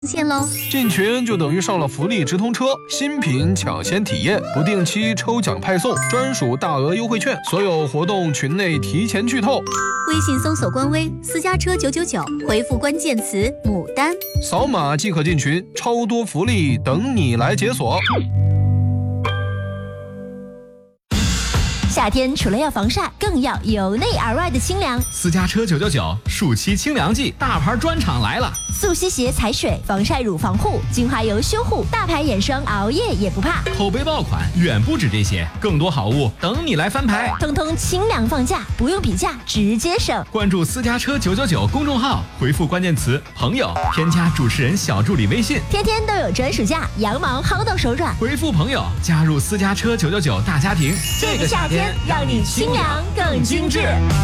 线喽！ 进群就等于上了福利直通车，新品抢先体验，不定期抽奖派送，专属大额优惠券，所有活动群内提前剧透。 微信搜索官微私家车999，回复关键词牡丹， 扫码即可进群，超多福利等你来解锁。 夏天除了要防晒，更要由内而外的清凉。 私家车999暑期清凉季，大牌专场来了！ 速吸鞋踩水，防晒乳防护，精华油修护，大牌眼霜熬夜也不怕。 口碑爆款远不止这些，更多好物等你来翻牌。 通通清凉放价，不用比价，直接省。 关注私家车999公众号，回复关键词朋友，添加主持人小助理微信， 天天都有专属价，羊毛薅到手软。 回复朋友，加入私家车999大家庭。 这个夏天让你清凉更精致。